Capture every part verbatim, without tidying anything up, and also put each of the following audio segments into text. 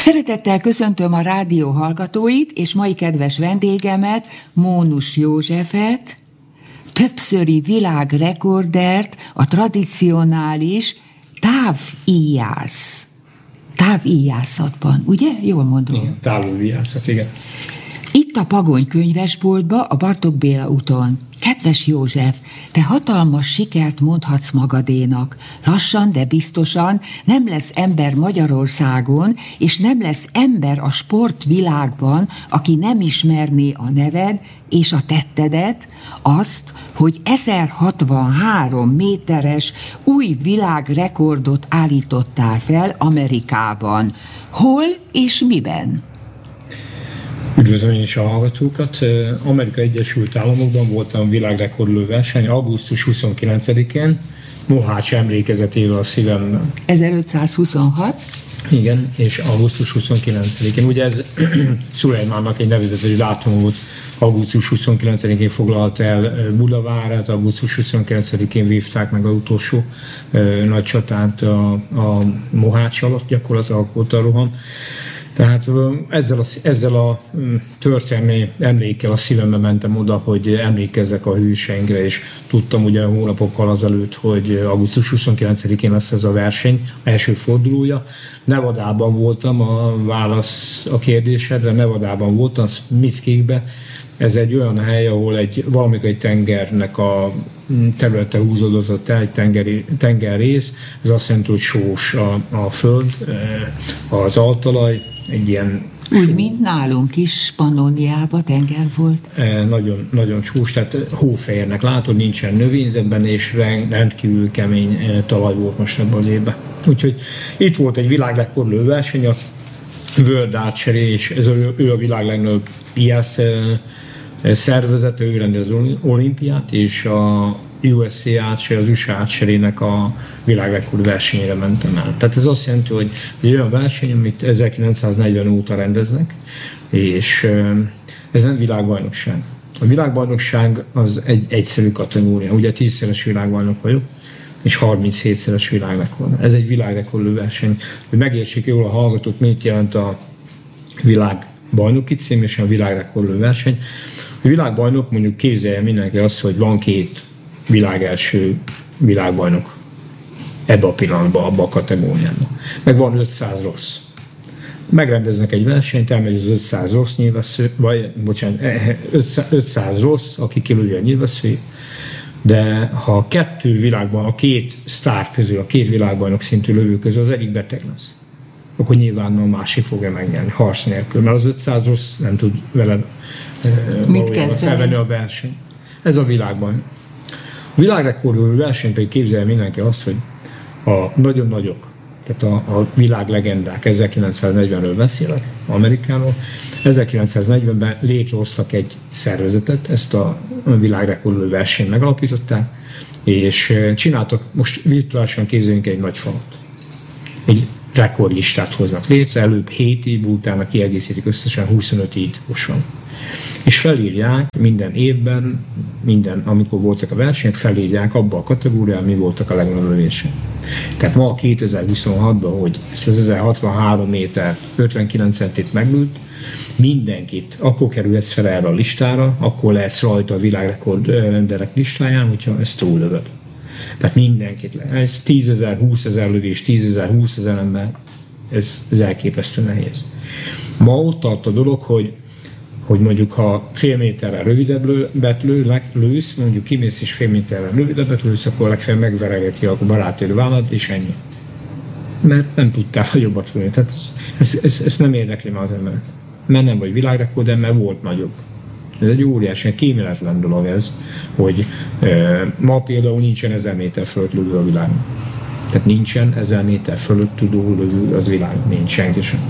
Szeretettel köszöntöm a rádió hallgatóit és mai kedves vendégemet, Mónus Józsefet, többszöri világrekordert, a tradicionális távíjász. Távíjászatban, ugye? Jól mondom? Igen, távíjászat, igen. Itt a Pagony könyvesboltba, a Bartók Béla úton. Kedves József, te hatalmas sikert mondhatsz magadénak. Lassan, de biztosan nem lesz ember Magyarországon, és nem lesz ember a sportvilágban, aki nem ismerné a neved és a tettedet, azt, hogy ezerhatvanhárom méteres új világrekordot állítottál fel Amerikában. Hol és miben? Üdvözlöm én is a hallgatókat. Amerikai Egyesült Államokban voltam világrekordlő verseny augusztus huszonkilencedikén, Mohács emlékezetével a szívemben. ezerötszázhuszonhat. Igen, és augusztus huszonkilencedikén. Ugye ez Szulejmánnak egy nevezetes dátum volt. augusztus huszonkilencedikén foglalta el Budavárát, augusztus huszonkilencedikén vívták meg az utolsó uh, nagy csatát a, a Mohács alatt, gyakorlatilag akkor a roham. Tehát ezzel a, ezzel a történelmi emlékkel a szívembe mentem oda, hogy emlékezzek a hőseinkre, és tudtam ugye hónapokkal azelőtt, hogy augusztus huszonkilencedikén lesz ez a verseny, első fordulója. Nevadában voltam, a válasz a kérdésedre, Nevadában voltam, Smith-Creekbe. Ez egy olyan hely, ahol egy valamikor egy tengernek a területe húzódott el, egy tengeri, tengerrész. Ez azt jelenti, hogy sós a, a föld, az altalaj, egy ilyen... Úgy, mint nálunk is, Pannoniában tenger volt. Nagyon, nagyon csúcs, tehát hófehérnek látod, nincsen növényzetben, és rendkívül kemény talaj volt most ebben az évben. Úgyhogy itt volt egy világrekordlő verseny, a World Archery, és ez ő, ő a világ legnagyobb piász szervezete, ő rendez az olimpiát, és a U S A Archery, az u es á Archery-nek a világrekord versenyére mentem el. Tehát ez azt jelenti, hogy egy olyan verseny, amit ezerkilencszáznegyven óta rendeznek, és ez nem világbajnokság. A világbajnokság az egy egyszerű kategória. Ugye tízszeres világbajnok vagyok, és harminchétszeres világrekord. Ez egy világrekordlő verseny. Hogy megértsék jól a hallgatók, mit jelent a világbajnoki cím és a világrekordlő verseny. A világbajnok, mondjuk képzelje mindenki azt, hogy van két világelső világbajnok ebbe a pillanatban, abba a kategóriában. Meg van ötszáz rossz. Megrendeznek egy versenyt, elmegy az ötszáz rossz nyilvessző, vagy bocsánat, ötszáz rossz, aki kilője a nyilvesszőjét, de ha a kettő világban, a két sztár közül, a két világbajnok szintű lövő közül az egyik beteg lesz, akkor nyilván a másik fogja megnyerni, harc nélkül, mert az ötszáz rossz nem tud veled e, felvenni a verseny. Ez a világban. A világrekordlő verseny pedig képzelje mindenki azt, hogy a nagyon nagyok, tehát a, a világ legendák, ezerkilencszáznegyvenről beszélek, Amerikáról, ezerkilencszáznegyvenben létrehoztak egy szervezetet, ezt a világrekordlő versenyt megalapították, és csináltak, most virtuálisan képzeljünk egy nagy falat. Egy rekordlistát hoznak létre, előbb hét év, utána kiegészítik összesen huszonöt évosan. És felírják minden évben, minden, amikor voltak a versenyek, felírják abba a kategóriában, mi voltak a legnagyobb lövések. Tehát ma kétezer-huszonhatban, hogy ezt az ezerhatvanhárom méter ötvenkilenc centit meglőtt, mindenkit, akkor kerülhetsz fel erre a listára, akkor lehetsz rajta a világrekorderek listáján, hogyha ezt túllövöd. Tehát mindenkit le. Ez tízezer, húszezer lövés, tízezer, húszezer ember, ez, ez elképesztő nehéz. Ma ott tart a dolog, hogy hogy mondjuk ha fél méterrel rövidebbet lő, lősz, mondjuk kimész és fél méterrel rövidebbet lősz, akkor legfeljebb megveregeti a barátőr vállalt, és ennyi. Mert nem tudtál jobbat lőni. Tehát ez, ez, ez, ez nem érdekli már az embereket. Mert nem vagy világrekord, mert volt nagyobb. Ez egy óriási, kíméletlen dolog ez, hogy e, ma például nincsen ezer méter fölött lövő a világon. Tehát nincsen ezer méter fölött tudó lövő az világon, nincs senki sem.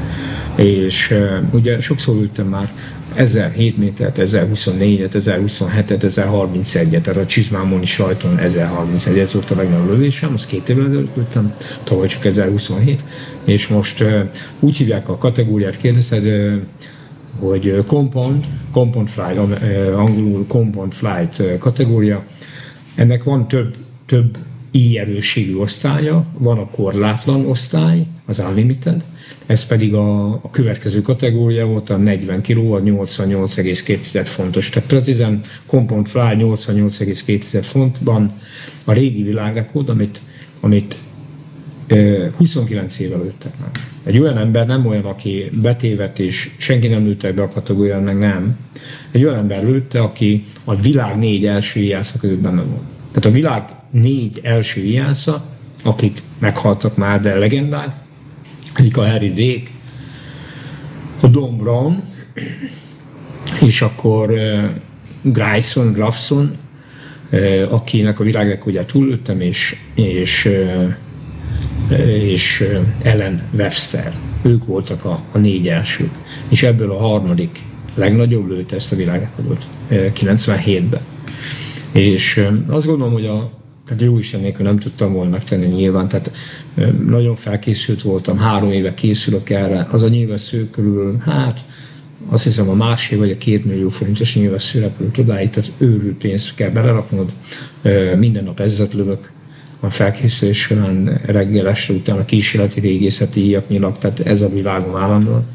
És uh, ugye sokszor ültem már ezerhét métert, ezerhuszonnégyet, ezerhuszonhetet, ezerharmincegyet, tehát a csizmámon is rajton ezerharmincegy, ez volt a legnagyobb lövésem, az két évvel ezelőtt ültem, tavaly csak ezerhuszonhét, és most uh, úgy hívják a kategóriát, kérdezted, uh, hogy compound, compound flight, uh, angolul compound flight uh, kategória, ennek van több, több I erősségű osztálya, van a korlátlan osztály, az Unlimited, ez pedig a, a következő kategória volt, a negyven kiló, a nyolcvannyolc egész két fontos. Tehát precízen Compound Fly nyolcvannyolc egész két fontban a régi világrekord, amit, amit e, huszonkilenc éve lőttek meg. Egy olyan ember, nem olyan, aki betévedt és senki nem lőtte be a kategórián, meg nem. Egy olyan ember lőtte, aki a világ négy első íjásza között benne volt. Tehát a világ négy első íjásza, akik meghaltak már, de legendák, egyik a Harry Drake, a Don Brown, és akkor uh, Grayson, Grafson, uh, akinek a világrekordját túllőttem, és, és, uh, és uh, Ellen Webster. Ők voltak a, a négy elsők. És ebből a harmadik legnagyobb lőtte ezt a világrekordot uh, kilencvenhétben. És uh, azt gondolom, hogy a tehát jó Isten nélkül nem tudtam volna megtenni nyilván, tehát nagyon felkészült voltam, három éve készülök erre, az a nyilvessző körül, hát azt hiszem a másfél vagy a két millió forintos nyilvessző repült odáig, tehát őrült pénzt kell beleraknod, minden nap ezret lövök a felkészülés során, reggel, este után a kísérleti régészeti íjak nyilak, tehát ez a világom állandóan.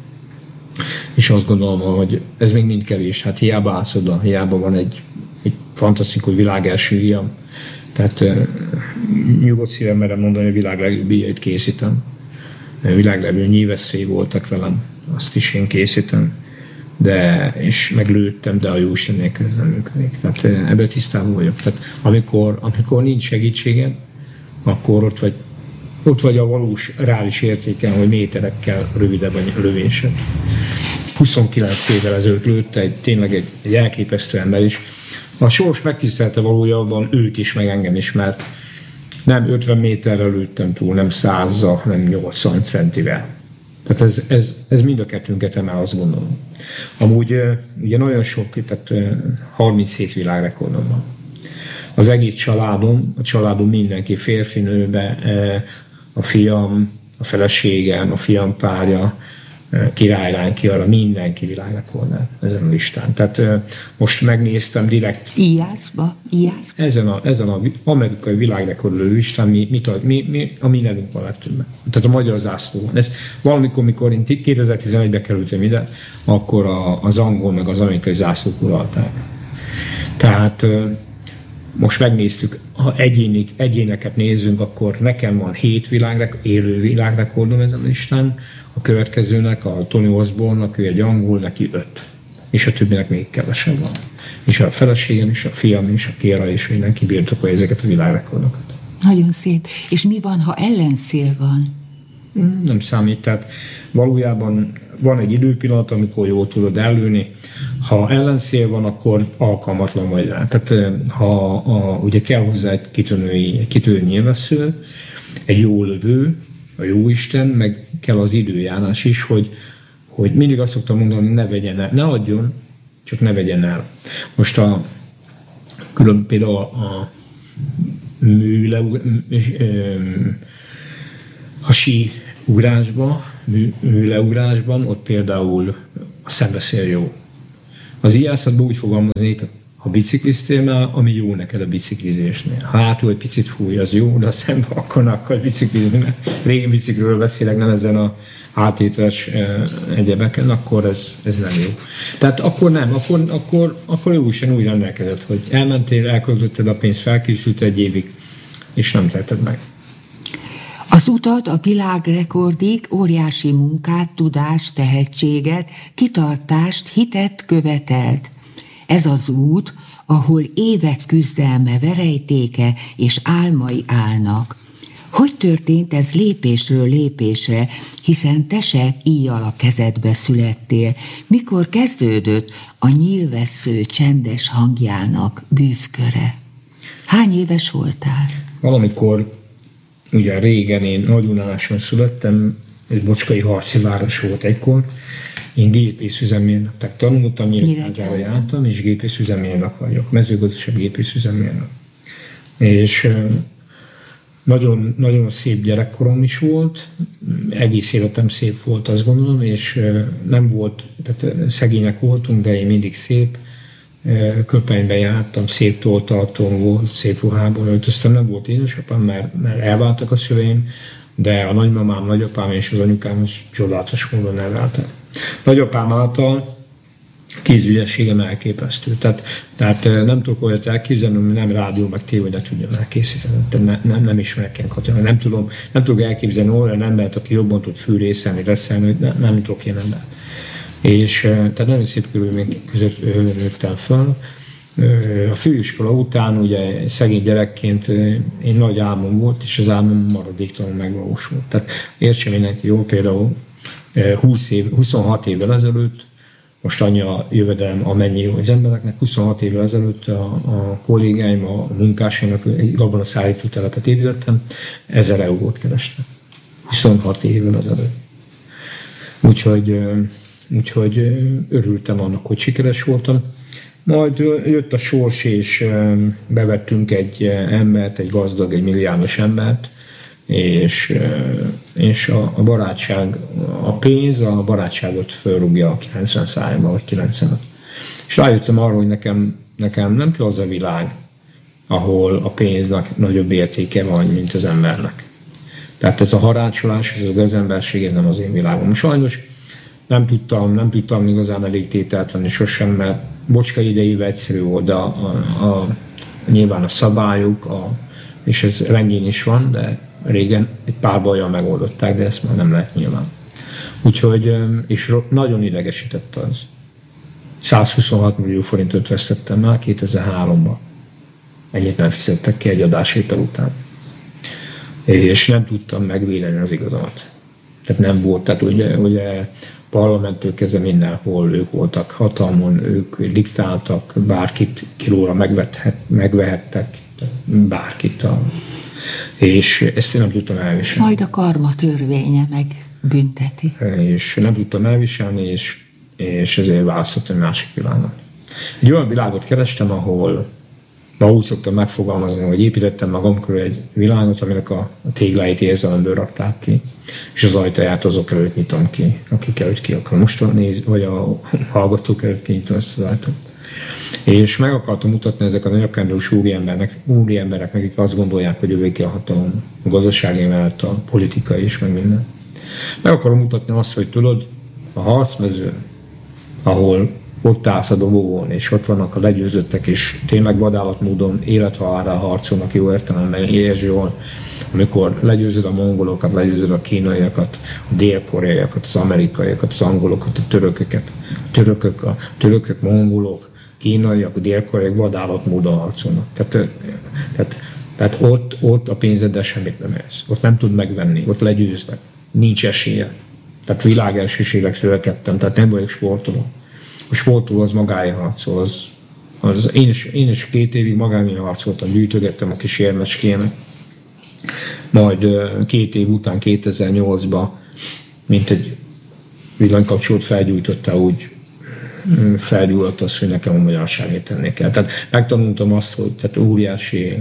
És azt gondolom, hogy ez még mind kevés, hát hiába állsz oda, hiába van egy, egy fantasztikus világ első íjam. Tehát uh, nyugodt szívem merem mondani, hogy a világ legjobb íjait készítem. A világ legjobb nyilvesszői voltak velem, azt is én készítem. De, és meglőttem, de a jó Isten nélkül nem működik. Tehát uh, ebből tisztában vagyok. Tehát amikor, amikor nincs segítséged, akkor ott vagy, ott vagy a valós reális értéken, hogy méterekkel rövidebb a lövésed. huszonkilenc évvel ezelőtt lőtte egy, tényleg egy, egy elképesztő ember is. A sors megtisztelte valójában őt is, meg engem is, mert nem ötven méterre lőttem túl, nem százzal, hanem nyolcvan centivel. Tehát ez, ez, ez mind a kettőnket emel, azt gondolom. Amúgy ugye nagyon sok, tehát harminchét világrekordom van. Az egész családom, a családom mindenki férfi, nőbe, a fiam, a feleségem, a fiam párja, királylány, ki arra, mindenki világrekordnál ezen a listán. Tehát most megnéztem direkt. Íjászba? Íjászba? Ezen az ezen a amerikai világrekordlő listán mi, mi, mi, mi, a mi nevünk van legtöbben. Tehát a magyar zászló van. Ez valamikor, mikor én kétezer-tizenegyben kerültem ide, akkor a, az angol meg az amerikai zászlók uralták. Tehát most megnéztük, ha egyénik, egyéneket nézzünk, akkor nekem van hét világrekord, élő világrekordom ezen a listán, a következőnek, a Tony Osborne-nak, ő egy angol, neki öt. És a többinek még kevesebb van. És a feleségem, és a fiam, és a Kéra, és mindenki birtokolja ezeket a világrekordokat. Nagyon szép. És mi van, ha ellenszél van? Nem számít. Tehát valójában van egy időpillanat, amikor jól tudod ellőni. Ha ellenszél van, akkor alkalmatlan vagy rá. Tehát ha a, ugye kell hozzá egy kitűnői, egy kitűnő nyilvessző, egy jó lövő, a jóisten, meg kell az időjárás is, hogy, hogy mindig azt szoktam mondani, hogy ne vegyen el, ne adjon, csak ne vegyen el. Most a külön például a, a műle, a sí ugrásban, mű, műleugrásban, ott például a szembeszél jó. Az ijászatban úgy fogalmaznék, ha bicikliztél már, ami jó neked a biciklizésnél. Ha hátul egy picit fúj, az jó, de a szembe akkor akar biciklizni, mert régi bicikliről beszélek, nem ezen a átétes e, egyebeken, akkor ez, ez nem jó. Tehát akkor nem, akkor, akkor, akkor jó is úgy rendelkezett, hogy elmentél, elköltötted a pénzt, felkészült egy évig, és nem tetted meg. Az utat a világrekordig óriási munkát, tudást, tehetséget, kitartást, hitet követelt. Ez az út, ahol évek küzdelme, verejtéke és álmai állnak. Hogy történt ez lépésről lépésre, hiszen te se íjjal a kezedbe születtél? Mikor kezdődött a nyílvessző csendes hangjának bűvköre? Hány éves voltál? Valamikor, ugye régen én Nagyunáson születtem, egy bocskai harci város volt egykor. Én gépészüzemmérnöknek tanultam, Nyíregyházára jártam, és gépészüzemmérnök vagyok, mezőgazdaság gépészüzemmérnök. És nagyon, nagyon szép gyerekkorom is volt, egész életem szép volt, azt gondolom, és nem volt, tehát szegények voltunk, de én mindig szép, Köpenyben jártam, szép toltartón volt, szép ruhában öltöztem, nem volt édesapám, mert, mert elváltak a szüleim, de a nagymamám, nagyapám és az anyukám is csodálatos módon elváltak. Nagyapám által kézügyességem elképesztő. Tehát, tehát nem tudok olyat elképzelni, hogy nem rádió, meg tévé, ne tudjam elkészíteni. Ne, nem, nem ismerek ilyen katonát. Nem, tudom, nem tudok elképzelni olyan embert, aki jobban tud fűrészelni, reszelni, nem, nem tudok ilyen embert. És tehát nagyon szép körülmények között nőttem föl. A főiskola után ugye szegény gyerekként egy nagy álmom volt, és az álmom maradéktalanul megvalósult. Tehát értse mindenki jól, például húsz év, huszonhat évvel ezelőtt, most annyi a jövedelem, amennyi az embereknek, huszonhat évvel ezelőtt a, a kollégáim, a munkásaimnak egy gabonaszállító telepet építettem, ezer eurót kerestem. huszonhat évvel ezelőtt. Úgyhogy, úgyhogy örültem annak, hogy sikeres voltam. Majd jött a sors, és bevettünk egy embert, egy gazdag, egy milliárdos embert, és, és a, a barátság, a pénz a barátságot fölrúgja a kilencven százalékba, vagy kilencvenöt. És rájöttem arra, hogy nekem, nekem nem kell az a világ, ahol a pénznek nagyobb értéke van, mint az embernek. Tehát ez a harácsolás, ez a gazemberség, ez nem az én világom. Sajnos nem tudtam, nem tudtam igazán elég tételt venni sosem, mert Bocska idejében egyszerű volt, de a, a, a, nyilván a szabályok, a, és ez rendjén is van, de régen egy pár bajjal megoldották, de ezt már nem lehet nyilván. Úgyhogy, és nagyon idegesített az. százhuszonhat millió forintot vesztettem el kétezer-háromban. Ennyit nem fizettek ki egy adásvétel után. És nem tudtam megvédeni az igazamat. Tehát nem volt, tehát ugye, ugye parlamenttől kezdve mindenhol ők voltak hatalmon, ők diktáltak, bárkit kilóra megvethet, megvehettek, bárkit. A, és ezt én nem tudtam elviselni. Majd a karma törvénye megbünteti. És nem tudtam elviselni, és, és ezért választottam egy másik világot. Egy olyan világot kerestem, ahol ma úgy szoktam megfogalmazni, hogy építettem magam körül egy világot, aminek a, a tégláit érzelemből rakták ki, és az ajtaját azok előtt nyitom ki, akik előtt ki akar. Most a néz, vagy a hallgatók előtt kinyitom ezt az ajtót. És meg akartam mutatni ezek a nagyokkendős úri emberek, úri emberek, akik azt gondolják, hogy övéké a hatalom, a gazdasági mellett, a politika is, meg minden. Meg akarom mutatni azt, hogy tudod, a harcmezőn, ahol ott állsz a dobogón, és ott vannak a legyőzöttek, és tényleg vadállatmódon élethalálra harcolnak jó értelemben, értsd jól, amikor legyőzöd a mongolokat, legyőzöd a kínaiakat, a dél-koreaiakat, az amerikaiakat, az angolokat, a törököket, a törökök, a törökök, mongolok, kínaiak, a dél-koreaiak vadállatmódon harcolnak. Tehát, tehát, tehát ott, ott a pénzeddel semmit nem érsz. Ott nem tud megvenni, ott legyőznek. Nincs esélye. Tehát világelsőségek születettem, tehát nem vagyok sportoló. A sportoló az magáért harcol. Az, az én, is, én is két évig magáért harcoltam, gyűjtögettem a kis érmecskének. Majd két év után, kétezer-nyolcban, mint egy villanykapcsolót felgyújtotta, úgy felgyújtott az, hogy nekem a magyarságét tenni kell. Tehát megtanultam azt, hogy tehát óriási,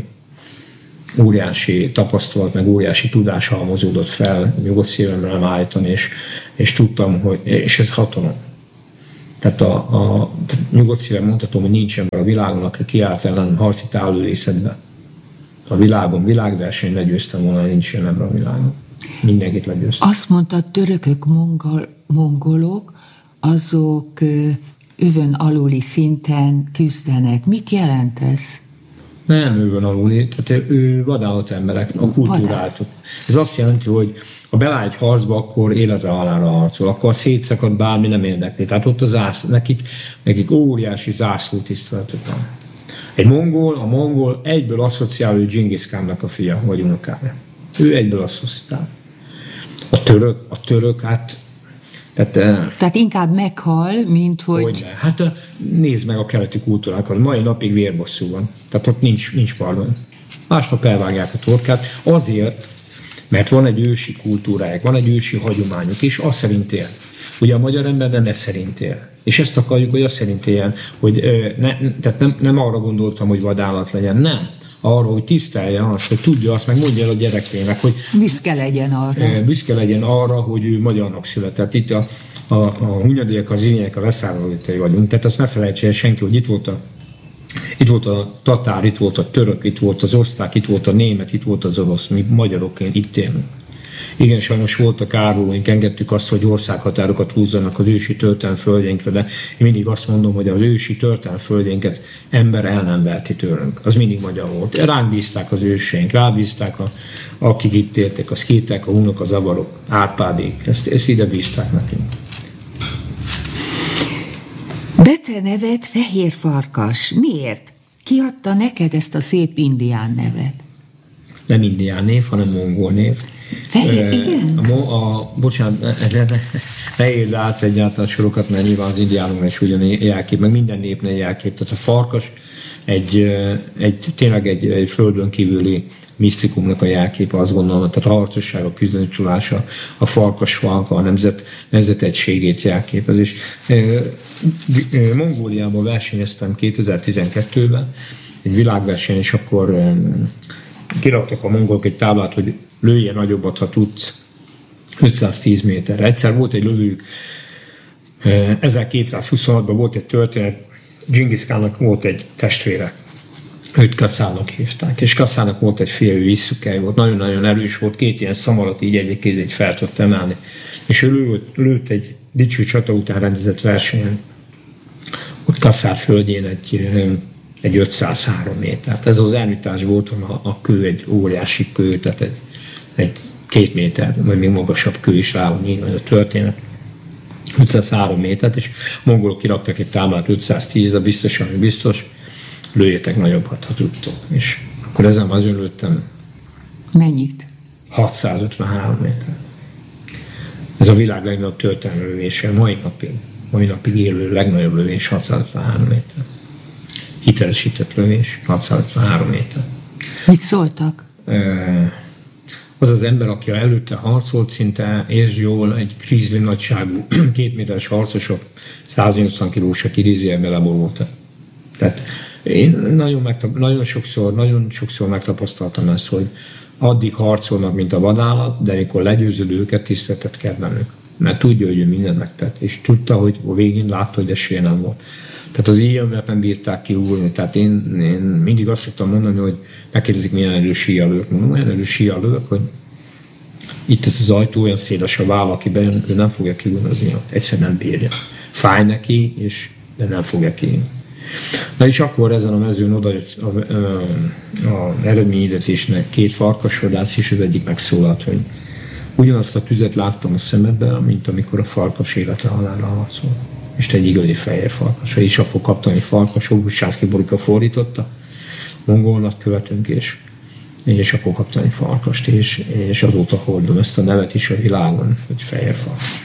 óriási tapasztalat, meg óriási tudás halmozódott fel, nyugodt szívemre állítani, és, és tudtam, hogy, és ez hatalom. Tehát a, a nyugodt szívem mondhatom, hogy nincs ember a világon, aki kiállt ellen harci távlőrészetben. A világon, világverseny legyőztem volna, nincs ilyen ember a világon. Mindenkit legyőztem. Azt mondtad, törökök, mongol, mongolok, azok övön aluli szinten küzdenek. Mit jelent ez? Nem övön aluli, tehát ő vadállat emberek, a kultúráltuk. Ez azt jelenti, hogy ha beláll egy harcba, akkor életre halálra harcol, akkor a szétszakad bármi nem érdekli. Tehát ott a zászló, nekik, nekik óriási zászló tiszteletük van. Egy mongol, a mongol egyből asszociál, hogy Dzsingisz Kánnak a fia, vagy unokája. Ő egyből asszociál. A török, a török, hát... Tehát, tehát inkább meghal, mint hogy... hogy hát nézd meg a keleti kultúrákat, mai napig vérbosszú van. Tehát ott nincs, nincs pardon. Másnap elvágják a torkát, azért, mert van egy ősi kultúrájuk, van egy ősi hagyományuk, és azt szerint él. Ugye a magyar ember nem ez szerint él. És ezt akarjuk, hogy azt szerint éljen, hogy ne, tehát nem, nem arra gondoltam, hogy vadállat legyen, nem. arra, hogy tisztelje azt, hogy tudja azt, meg mondja el a gyerekének, hogy büszke legyen arra. Büszke legyen arra, hogy ő magyarnak született. Itt a, a, a hunyadiak, az ínyiek, a leszállóitai vagyunk. Tehát azt ne felejtse el senki, hogy itt volt a Itt volt a tatár, itt volt a török, itt volt az osztrák, itt volt a német, itt volt az orosz, mi magyarokként itt élünk. Igen, sajnos voltak árulóink, engedtük azt, hogy országhatárokat húzzanak az ősi történelmi földjeinkre, de én mindig azt mondom, hogy az ősi történelmi földjeinket ember el nem veheti tőlünk. Az mindig magyar volt. Ránk bízták az őseink, rábízták, a, akik itt éltek, a szkítek, a hunok, az avarok, Árpádék, ezt, ezt ide bízták nekünk. Bece nevet Fehér Farkas. Miért? Ki adta neked ezt a szép indián nevet? Nem indián név, hanem mongol név. Fehér, e, igen? A, a, bocsánat, ne írd át egyáltalán sorokat, mert nyilván az indiánoknak is ugyan jelkép, meg minden népnél jelkép. Tehát a farkas egy, egy, tényleg egy, egy földön kívüli misztikumnak a jelképe, azt gondolom, tehát a harcosság, a küzdeni tudása, a farkas falka, a nemzet, nemzet egységét jelképez. És e, e, Mongóliában versenyeztem kétezer-tizenkettőben, egy világverseny, és akkor e, kiraktak a mongolok egy táblát, hogy lője nagyobbat, ha tudsz, ötszáztíz méterre. Egyszer volt egy lövőjük, ezerkétszázhuszonhatban volt egy történet, Dzsingisz Kánnak volt egy testvére, őt Kaszának hívták, és Kaszának volt egy fia, ő Isszukely volt, nagyon-nagyon erős volt, két ilyen szamarat így egy kézét fel tudott emelni, és ő lőtt, lőtt egy dicső csata után rendezett versenyen, ott Kaszár földjén egy egy ötszázhárom méter. Ez az elnyújtás volt, van a, a kő, egy óriási kő, tehát egy, egy két méter, vagy még magasabb kő is rá van így a történet. ötszázhárom métert, és mongolok kiraktak egy táblát ötszáztíz, de biztosan, hogy biztos, lőjétek nagyobbat, ha tudtok. És akkor ezen az lőttem. Mennyit? hatszázötvenhárom méter. Ez a világ legnagyobb történelmi lövése, mai napig, mai napig élő legnagyobb lövés, hatszázötvenhárom méter. Hitelesített lövés, hatszázötvenhárom méter. Mit szóltak? Az az ember, aki előtte harcolt, szinte értsd jól, egy grizzly nagyságú, két méteres harcosok, száznyolcvan kilósak idézőjelben leborultak. Tehát én nagyon, megtap- nagyon, sokszor, nagyon sokszor megtapasztaltam ezt, hogy addig harcolnak, mint a vadállat, de amikor legyőzöd őket, tiszteletet kell bennük. Mert tudja, hogy ő mindent megtett, és tudta, hogy a végén látta, hogy esélye nem volt. Tehát az íjjelművet nem bírták kiúrni. Tehát én, én mindig azt szoktam mondani, hogy megkérdezik, milyen erős síjalők. Mondom, olyan erős síjalők, hogy itt ez az ajtó olyan széles a váll, aki bejön, ő nem fogja kiúrni az íjat. Egyszerűen nem bírja. Fáj neki, és de nem fogja kiúrni. Na és akkor ezen a mezőn odajött a, a, a eredményhirdetésnek két farkasvadász, és az egyik megszólalt, hogy ugyanazt a tüzet láttam a szemedben, mint amikor a farkas élete halálra harcol. És egy igazi fehér farkas. És akkor kaptam egy farkas, Obusászki Borika fordította, mongol nagykövetünk, és, és akkor kaptam egy farkast, és, és azóta hordom ezt a nevet is a világon, hogy fehér farkas.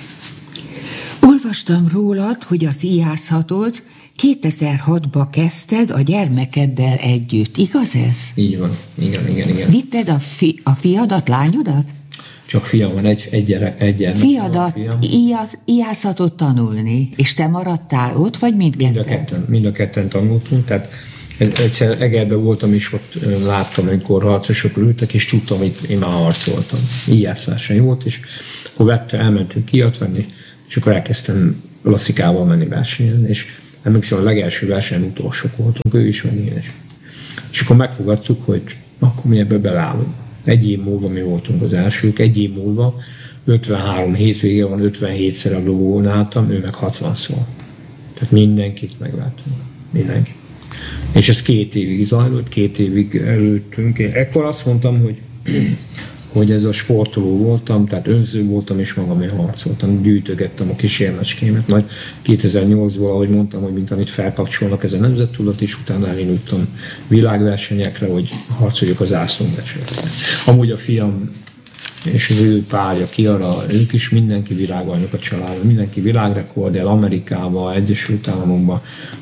Olvastam rólad, hogy az íjászhatot kétezer-hatban kezdted a gyermekeddel együtt. Igaz ez? Így van. Igen, igen, igen. Vitted a, fi, a fiadat, lányodat? Csak fiam van, egy, egy gyerek, egy gyermek. Fiadat íjászhatott tanulni, és te maradtál ott, vagy mindketten? Mind a ketten, mind a ketten tanultunk, tehát egyszer Egerben voltam, és ott láttam, amikor harcosok ültek, és tudtam, hogy én már harcoltam. Íjászverseny volt, és akkor vette, elmentünk kijat venni, és akkor elkezdtem klasszikával menni versenyen, és emlékszem, a legelső versenyen utolsók voltunk, ő is, meg én is. És akkor megfogadtuk, hogy akkor mi ebbe belállunk. Egy év múlva mi voltunk az elsők, egy év múlva ötvenhárom hétvége van, ötvenhétszer a lovón álltam, ő meg hatvanszor. Tehát mindenkit megláttunk. Mindenkit. És ez két évig zajlott, két évig előttünk. Én ekkor azt mondtam, hogy, hogy ez a sportoló voltam, tehát önző voltam, és magamé harcoltam. Gyűjtögettem a kis érmecskémet. Majd kétezer-nyolcban, ahogy mondtam, hogy mint amit felkapcsolnak ez a nemzettudat, és utána elindultam világversenyekre, hogy harcoljak az zászlómeccsre. Amúgy a fiam és az ő párja, Kiara, ők is mindenki világbajnok a családban, mindenki világrekordjel, Amerikában, Egyesült Államokban,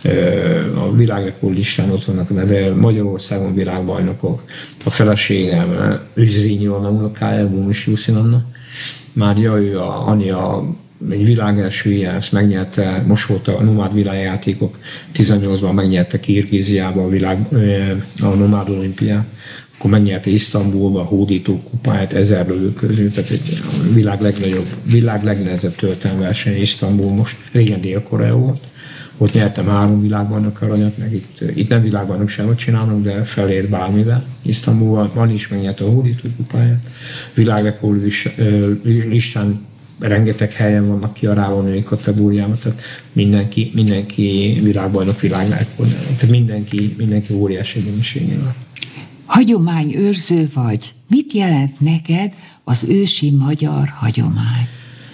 a világrekord listán ott vannak a neve, Magyarországon világbajnokok, a feleségem, Üzrényi Anna unokája, Bónis Jussin Anna, Mária, ő a Anya egy világelső ilyen, ezt megnyerte, most volt a nomád világjátékok, tizennyolcban megnyerte Kirgíziában a, világ, a nomád olimpiát, akkor megnyerte Isztambulba a hódító kupáját ezer lövő közül, tehát egy a világ legnagyobb, világ legnehezebb történelmverseny Isztambul most, régen Dél-Korea volt. Ott nyertem három világbajnok aranyat, meg itt, itt nem világbajnokságot csinálnak, de felér bármivel. Isztambulban is megnyerte a hódító kupáját. Világrekord listán rengeteg helyen vannak kiarálva a női kategóriában, tehát mindenki, mindenki világbajnok, világrekord. Tehát mindenki, mindenki óriási mennyiségével. Hagyományőrző vagy. Mit jelent neked az ősi magyar hagyomány?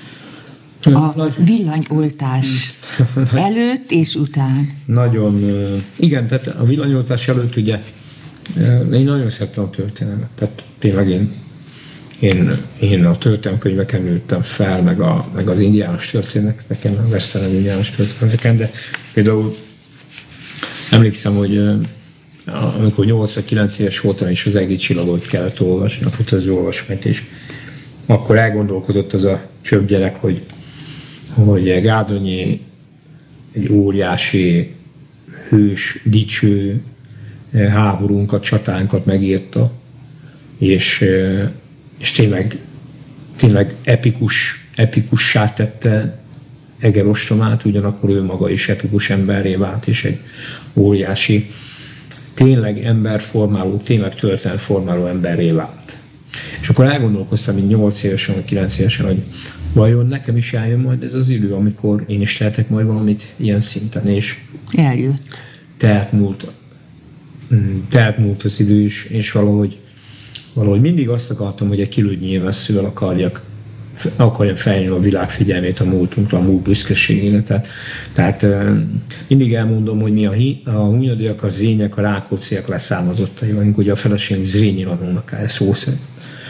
A villanyoltás előtt és után. Nagyon, igen, tehát a villanyoltás előtt ugye én nagyon szerettem a történelmet. Tehát tényleg én, én, én a történelemkönyveken nőttem fel, meg, a, meg az indiános történeteken, a vesztelen indiános történeteken, de például emlékszem, hogy amikor nyolc vagy kilenc éves voltam, és az egri csillagot kellett olvasni, a kötelező olvasmányt, és akkor elgondolkozott az a csöpgyerek, hogy hogy Gárdonyi egy óriási, hős, dicső háborúnkat, csatánkat megírta, és, és tényleg, tényleg epikus, epikussá tette Eger ostromát, ugyanakkor ő maga is epikus emberré vált, és egy óriási, tényleg emberformáló, tényleg történetformáló emberré vált. És akkor elgondolkoztam, mint nyolc évesen, vagy kilenc évesen, hogy vajon nekem is eljön majd ez az idő, amikor én is tehetek majd valamit ilyen szinten, és eljött. Tehát múlt, tehát múlt az idő is, és valahogy, valahogy mindig azt akartam, hogy egy kilődnyilvesszővel akarjak, akarjam felnyúlni a világ figyelmét a múltunkra, a múlt büszkeségére. Tehát, tehát mindig elmondom, hogy mi a, a hunyadiak, a zények, a rákócziak leszármazottai vagyunk, ugye a feleségünk Zrínyi Lanónak el szó szerint.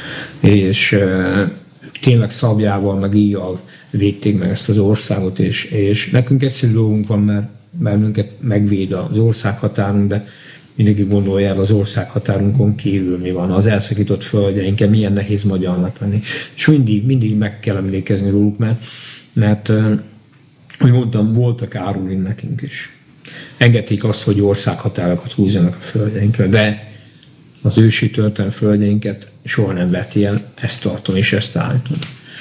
És tényleg szabjával, meg íjjal védték meg ezt az országot, és, és nekünk egyszerű dolgunk van, mert bennünket megvéd az országhatárunk, de mindenki gondolja el az országhatárunkon kívül mi van, az elszakított földjeinken, milyen nehéz magyarnak lenni. És mindig, mindig meg kell emlékezni róluk, mert, mert hogy mondtam, voltak árulin nekünk is. Engedték azt, hogy országhatárokat húzzanak a földjeinkre, de az ősi történelmi földjeinket soha nem veti el, ezt tartom és ezt állítom.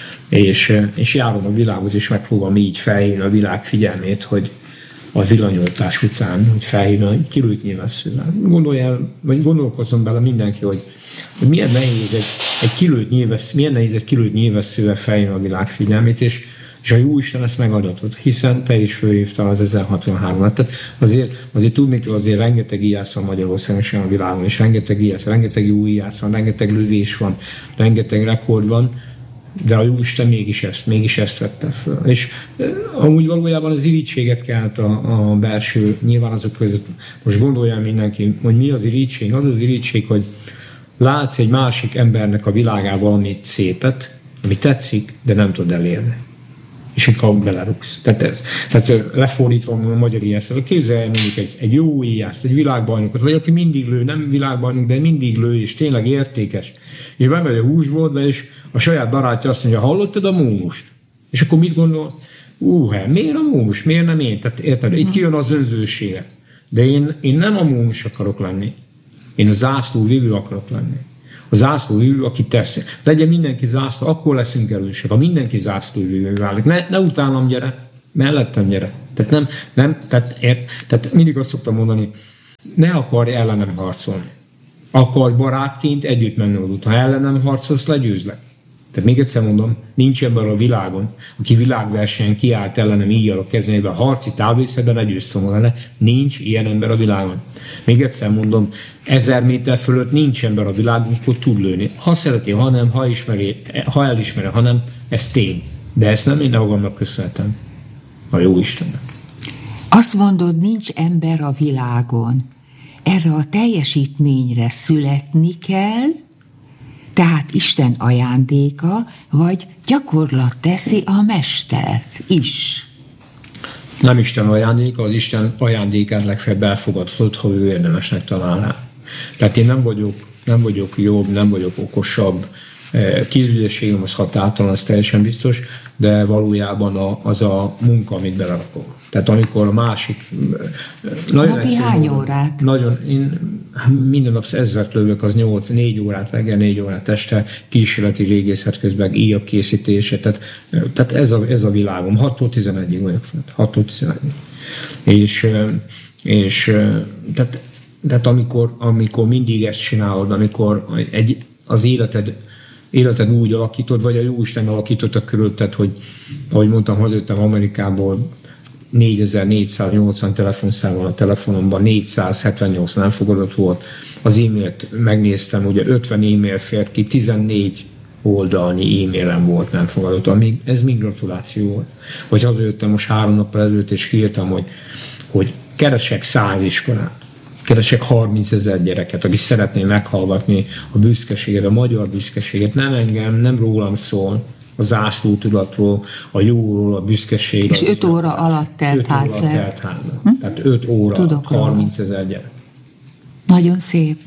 És, és járom a világot, és megpróbálom így felhívni a világ figyelmét, hogy a villanyoltás után, hogy felhívna egy kilőtt-nyilvesszővel. Gondolj el, vagy gondolkozzon bele mindenki, hogy, hogy milyen nehéz egy, egy kilőtt nyilvesz, milyen nehéz egy kilőtt nyilvesszővel felhívni a világ figyelmét, és, és a Jóisten ezt megadatott, hiszen te is fölhívtál az ezerhatvanhárom-at. Tehát azért, azért tudni kell, azért rengeteg íjász van Magyarországon és a világon, és rengeteg íjász, rengeteg jó íjász van, rengeteg lövés van, rengeteg rekord van, de a Jóisten mégis ezt, mégis ezt vette föl. És amúgy valójában az irítséget kelt a, a belső, nyilván azok között, most gondoljál mindenki, hogy mi az irítség. Az az irítség, hogy látsz egy másik embernek a világában valamit szépet, ami tetszik, de nem tud elérni. És akkor belerugsz. Tehát, ez, tehát lefordítva a magyar íjászra, képzelj mondjuk egy, egy jó íjászt, egy világbajnokot, vagy aki mindig lő, nem világbajnok, de mindig lő, és tényleg értékes. És bemegy a húsboltba, és a saját barátja azt mondja, hallottad a mómust? És akkor mit gondol? Ú, hát miért a mómus? Miért nem én? Tehát érted, itt kijön az önzősége. De én, én nem a mómus akarok lenni. Én a zászlóvivő akarok lenni. A zászlóvivő, aki tesz. Legyen mindenki zászló, akkor leszünk erősek. Ha mindenki zászlóvivő válik. Ne, ne utánam gyere, mellettem gyere. Tehát, nem, nem, tehát, ért, tehát mindig azt szoktam mondani, ne akarj ellenem harcolni. Akarj barátként együtt menni az út. Ha ellenem harcolsz, legyőzlek. Tehát még egyszer mondom, nincs ember a világon, aki világversenyen kiállt ellenem íjjal a kezébe, a harci távlészetben legyőztem volna. Nincs ilyen ember a világon. Még egyszer mondom, ezer méter fölött nincs ember a világon, akkor tud lőni. Ha szereti, ha nem, ha, ismeri, ha elismeri, ha nem, ez tény. De ezt nem én magamnak köszönhetem. A jó Istennek. Azt mondod, nincs ember a világon. Erre a teljesítményre születni kell, tehát Isten ajándéka, vagy gyakorlat teszi a mestert is. Nem Isten ajándéka, az Isten ajándékát legfeljebb elfogadhatod, ha ő érdemesnek talál rá. Tehát én nem vagyok, nem vagyok jobb, nem vagyok okosabb, Kézügyességem az határtalan, az teljesen biztos, de valójában a, az a munka, amit belerakok. Tehát amikor a másik... Napi hány órát? Nagyon, én minden nap ezret lövök, az nyolc, négy órát reggel, négy órát este, kísérleti régészet közben, íjak készítése, tehát, tehát ez, a, ez a világom. hattól tizenegyig vagyok fent, hattól tizenegyig. És, és tehát, tehát amikor, amikor mindig ezt csinálod, amikor egy, az életed életed úgy alakítod, vagy a Jóisten alakította körülted, hogy ahogy mondtam, hazajöttem Amerikából, négyezer-négyszáznyolcvan telefonszám van a telefonomban, négyszázhetvennyolc nem fogadott volt. Az e-mailt megnéztem, ugye ötven e-mail fért ki, tizennégy oldalnyi e-mailem volt nem fogadott. Amíg, ez mind gratuláció volt. Vagy hazajöttem most három nappal előtt, és kiírtam, hogy, hogy keresek száz iskolát. Keresek harmincezer gyereket, aki szeretné meghallgatni a büszkeséget, a magyar büszkeséget. Nem engem, nem rólam szól, a zászlótudatról, a jóról, a büszkeség. És öt óra alatt telt ház lett. Hm? Tehát öt óra, harmincezer gyerek. Nagyon szép.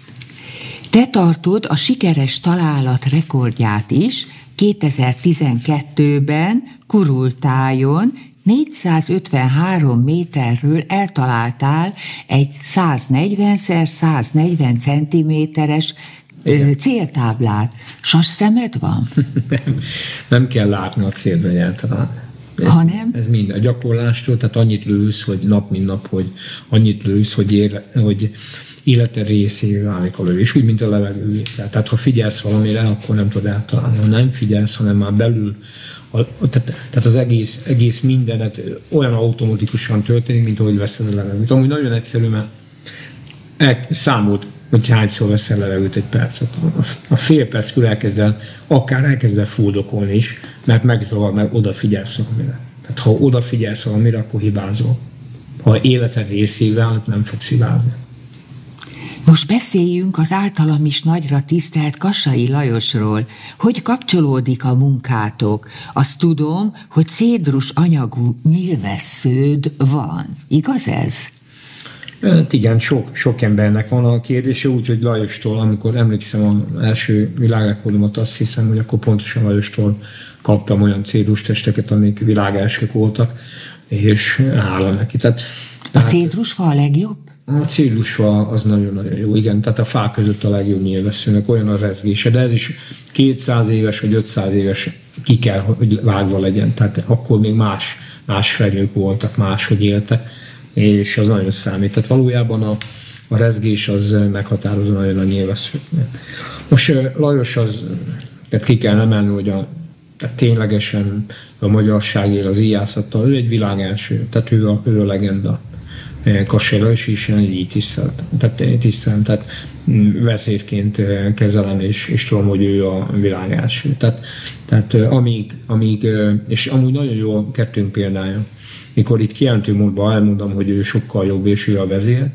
Te tartod a sikeres találat rekordját is, kétezer-tizenkettőben Kurultájon négyszázötvenhárom méterről eltaláltál egy száznegyven szer száznegyven centiméteres Igen. céltáblát. Sas szemed van? nem, nem kell látni a célt, hogy eltalálni. Ez, ha nem? Ez mind a gyakorlástól, tehát annyit lősz, hogy nap mint nap, hogy annyit lősz, hogy, ér, hogy életed részévé válik a lövés, úgy, mint a levegő. Tehát ha figyelsz valamire, akkor nem tudod eltalálni. Ha nem figyelsz, hanem már belül A, tehát, tehát az egész, egész mindenet olyan automatikusan történik, mint ahogy veszed a levegőt. Amúgy nagyon egyszerű, mert számolt, hogy hányszor veszel levegőt egy percet. A fél perc körül elkezd el, akár elkezd el fuldokolni is, mert megzavar, mert odafigyelsz valamire. Tehát ha odafigyelsz valamire, akkor hibázol. Ha életed részével, nem fogsz hibázni. Most beszéljünk az általam is nagyra tisztelt Kassai Lajosról. Hogy kapcsolódik a munkátok? Azt tudom, hogy cédrus anyagú nyilvessződ van. Igaz ez? Hát igen, sok, sok embernek van a kérdése, úgyhogy Lajostól, amikor emlékszem az első világrekordomat, azt hiszem, hogy akkor pontosan Lajostól kaptam olyan cédrustesteket, amik világelsők voltak, és hála neki. Tehát, a cédrusfa a legjobb? A cédrusfa az nagyon-nagyon jó, igen, tehát a fák között a legjobb nyilvesszőnek, olyan a rezgése, de ez is kétszáz éves vagy ötszáz éves ki kell, hogy vágva legyen, tehát akkor még más, más fenyők voltak, máshogy éltek, és az nagyon számít. Tehát valójában a, a rezgés az meghatározó nagyon a nyilvesszőknél. Most Lajos az, tehát ki kell emelni, hogy a, tehát ténylegesen a magyarság él az íjászattal, ő egy világelső, tehát ő a, ő a legenda. Kassai Lajos is így tisztelt, tehát tisztelem, tehát vezérként kezelem, és, és tudom, hogy ő a világ első. Tehát, tehát amíg, amíg, és amúgy nagyon jó a kettőnk példája, mikor itt kijelentő módban elmondom, hogy ő sokkal jobb, és ő a vezér,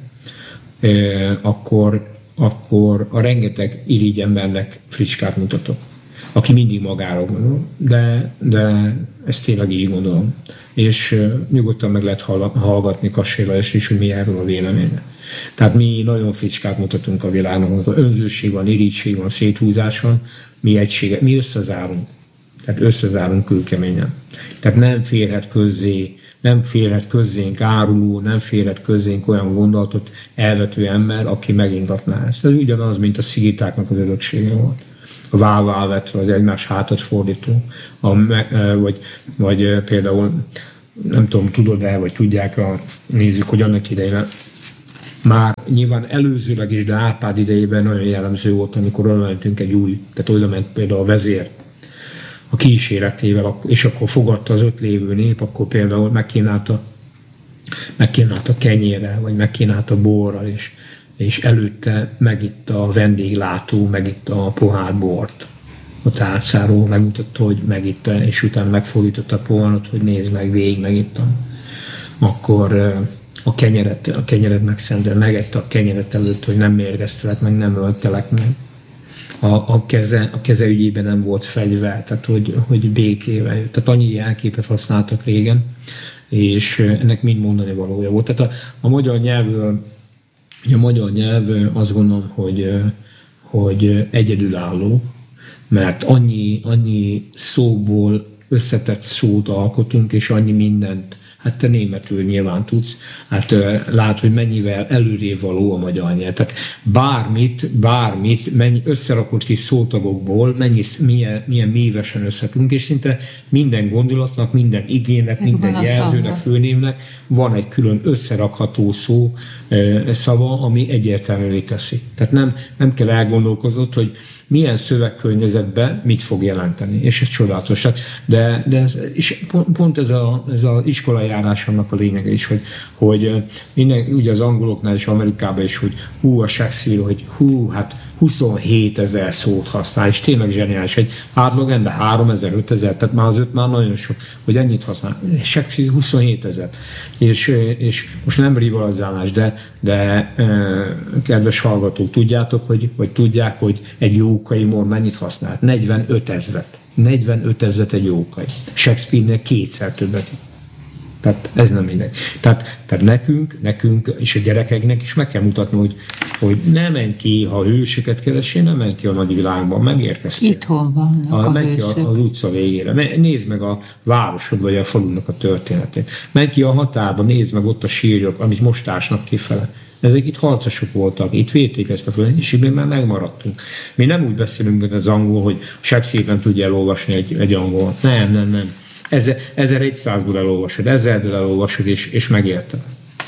akkor, akkor a rengeteg irigy embernek fricskát mutatok, aki mindig magára gondol, de, de ezt tényleg így gondolom. És nyugodtan meg lehet hallgatni Kassai Lajost is, hogy mi erről a véleménye. Tehát mi nagyon fricskát mutatunk a világnak, önzőség van, irigység van, széthúzás van, mi egységet, mi összezárunk. Tehát összezárunk kőkeményen. Tehát nem férhet közzé, nem férhet közzénk áruló, nem férhet közzénk olyan gondolatot elvető ember, aki megingatná ezt. Ez ugyanaz, mint a szigitáknak az öröksége volt. A válválvetve, az egymás hátat fordító, a, vagy, vagy például, nem tudom, tudod-e, vagy tudják, a, nézzük, hogy annak idején már nyilván előzőleg is, de Árpád idejében nagyon jellemző volt, amikor oda mentünk egy új, tehát oda ment például a vezér a kíséretével, és akkor fogadta az öt lévő nép, akkor például megkínálta, megkínálta kenyérrel, vagy megkínálta borral, és és előtte megitta a vendéglátó, megitta a pohár bort a tálcáról, megmutatta, hogy megitta, és utána megfordította a poharat, hogy nézd meg, végig megittam. Akkor a kenyeret, a kenyeret megszentel, megette a kenyeret előtt, hogy nem mérgeztelek meg, nem öltelek meg. A, a, keze, a keze ügyében nem volt fegyver, tehát hogy, hogy békével. Tehát annyi jelképet használtak régen, és ennek mind mondani valója volt. Tehát a, a magyar nyelvről A magyar nyelv azt gondolom, hogy, hogy egyedülálló, mert annyi, annyi szóból összetett szót alkotunk, és annyi mindent. Hát te németül nyilván tudsz, hát lát, hogy mennyivel előrébb való a magyar nyelv. Tehát bármit, bármit, mennyi összerakott kis szótagokból, mennyi, milyen, milyen mélyesen összetünk, és szinte minden gondolatnak, minden igének, meg minden jelzőnek, főnévnek van egy külön összerakható szó, szava, ami egyértelművé teszi. Tehát nem, nem kell elgondolkozott, hogy milyen szövegkörnyezetben mit fog jelenteni. És ez csodálatos. De, de ez, és pont ez az ez a iskolajárásomnak a lényege is, hogy, hogy minden, ugye az angoloknál és Amerikában is, hogy hú, a Shakespeare, hogy hú, hát huszonhét ezer szót használ, és tényleg zseniális. Egy átlag ember háromezer, ötezer, tehát már az öt már nagyon sok, hogy ennyit használ. Shakespeare huszonhét ezer. És, és most nem rivalizálás, de, de kedves hallgatók, tudjátok, hogy, vagy tudják, hogy egy Jókai Mór mennyit használt? negyvenöt ezret. negyvenöt ezret egy Jókai. Shakespeare-nek kétszer többet. Tehát ez nem mindegy. Tehát, tehát nekünk, nekünk és a gyerekeknek is meg kell mutatni, hogy, hogy ne menj ki, ha hősöket keresél, ne menj ki a nagy világban, megérkeztél. Itthon vannak a, a menj ki hősök. Az utca végére. Nézd meg a városod vagy a falunak a történetét. Menj ki a határba, nézd meg ott a sírjok, amit most ásnak kifele. Ezek itt harcosok voltak, itt védték ezt a föld, és így már megmaradtunk. Mi nem úgy beszélünk, mint az angol, hogy Shakespeare nem tudja elolvasni egy, egy angol. Nem, nem, nem. ezerszázból elolvasod, ezerből elolvasod, és, és megérted.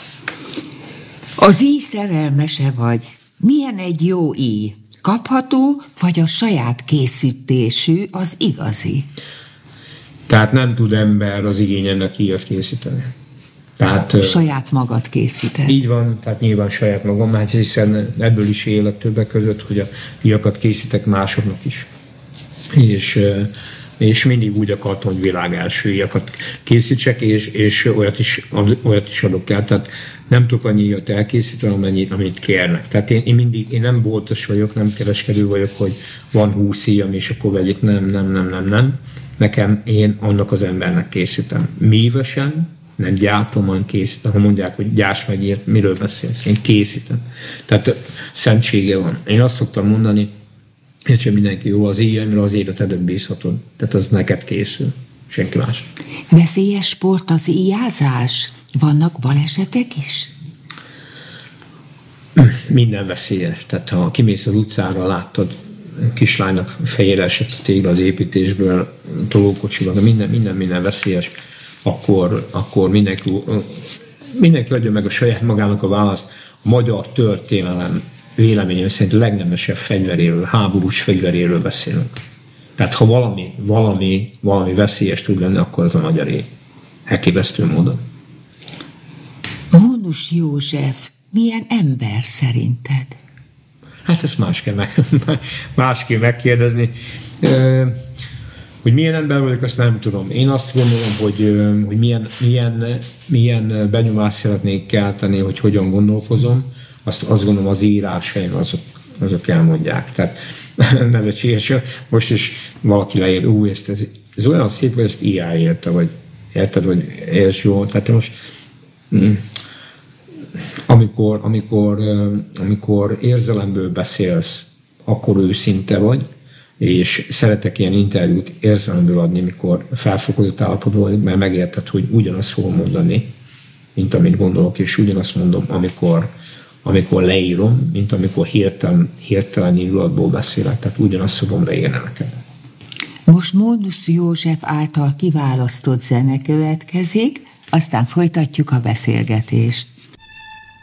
Az íj szerelmese vagy. Milyen egy jó íj? Kapható, vagy a saját készítésű, az igazi? Tehát nem tud ember az igényennek íjat készíteni. Tehát, saját magad készíted. Így van, tehát nyilván saját magam, hát hiszen ebből is élek többek között, hogy a íjakat készítek másoknak is. És... és mindig úgy akartam, hogy világ első íjakat készítsek, és, és olyat, is, olyat is adok el. Tehát nem tudok annyi íjat elkészíteni, amennyit, amit kérnek. Tehát én, én mindig, én nem boltos vagyok, nem kereskedő vagyok, hogy van húsz íjam, és akkor vegyük. Nem, nem, nem, nem, nem. Nekem én annak az embernek készítem. Mívesen, nem gyártom, hanem készítem. Ha mondják, hogy gyárts meg ilyet, miről beszélsz? Én készítem. Tehát szentsége van. Én azt szoktam mondani, és mindenki jó, az íjamra az életedben bízhatod. Tehát az neked készül. Senki más. Veszélyes sport az íjázás? Vannak balesetek is? Minden veszélyes. Tehát ha kimész az utcára, láttad kislánynak fejére esett a tégla az építésből, tolókocsival, de minden, minden, minden veszélyes, akkor, akkor mindenki, mindenki adja meg a saját magának a választ. A magyar történelem véleményem szerint a legnemesebb fegyveréről, háborús fegyveréről beszélünk. Tehát ha valami, valami, valami veszélyes tud lenni, akkor az a magyaré. Elképesztő módon. Mónus József, milyen ember szerinted? Hát ezt más kell, meg, más kell megkérdezni. Hogy milyen ember vagyok, azt nem tudom. Én azt gondolom, hogy, hogy milyen, milyen, milyen benyomást szeretnék kelteni, hogy hogyan gondolkozom. Azt, azt gondolom, az írásaim azok, azok elmondják. Tehát nevetséges. Most is valaki leír, ú, ezt, ez, ez olyan szép, hogy ezt í á érte, vagy érted, vagy érts jól. Tehát most mm, amikor, amikor, amikor érzelemből beszélsz, akkor őszinte vagy, és szeretek ilyen interjút érzelemből adni, mikor felfokozott állapotban vagy, mert megérted, hogy ugyanazt fogom mondani, mint amit gondolok, és ugyanazt mondom, amikor amikor leírom, mint amikor hirtelen, hirtelen indulatból beszélek, tehát ugyanazt fogom leírni neked. Most Mónus József által kiválasztott zene következik, aztán folytatjuk a beszélgetést.